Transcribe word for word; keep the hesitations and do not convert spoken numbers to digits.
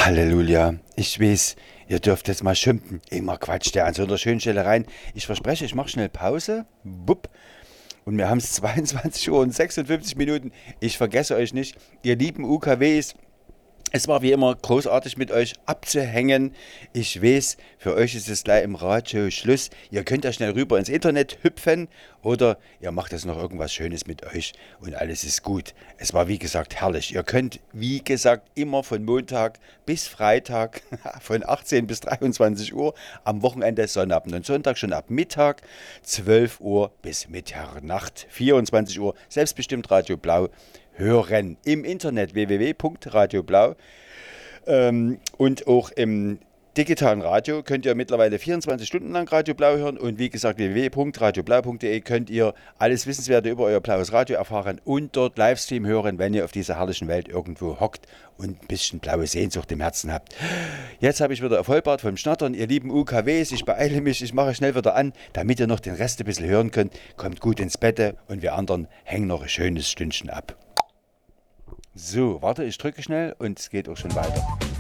Halleluja. Ich weiß, ihr dürft jetzt mal schimpfen. Immer quatscht der an so einer schönen Stelle rein. Ich verspreche, ich mache schnell Pause. Bupp. Und wir haben es zweiundzwanzig Uhr und sechsundfünfzig Minuten. Ich vergesse euch nicht, ihr lieben U K Ws. Es war wie immer großartig mit euch abzuhängen. Ich weiß, für euch ist es gleich im Radio Schluss. Ihr könnt ja schnell rüber ins Internet hüpfen oder ihr macht jetzt noch irgendwas Schönes mit euch und alles ist gut. Es war wie gesagt herrlich. Ihr könnt wie gesagt immer von Montag bis Freitag von achtzehn bis dreiundzwanzig Uhr, am Wochenende Sonnabend und Sonntag schon ab Mittag zwölf Uhr bis Mitternacht vierundzwanzig Uhr selbstbestimmt Radio Blau hören. Im Internet w w w punkt radio blau ähm, und auch im digitalen Radio könnt ihr mittlerweile vierundzwanzig Stunden lang Radio Blau hören und wie gesagt w w w punkt radio blau punkt de könnt ihr alles Wissenswerte über euer blaues Radio erfahren und dort Livestream hören, wenn ihr auf dieser herrlichen Welt irgendwo hockt und ein bisschen blaue Sehnsucht im Herzen habt. Jetzt habe ich wieder Vollbart vom Schnattern, ihr lieben U K Ws, ich beeile mich, ich mache schnell wieder an, damit ihr noch den Rest ein bisschen hören könnt. Kommt gut ins Bett und wir anderen hängen noch ein schönes Stündchen ab. So, warte, ich drücke schnell und es geht auch schon weiter.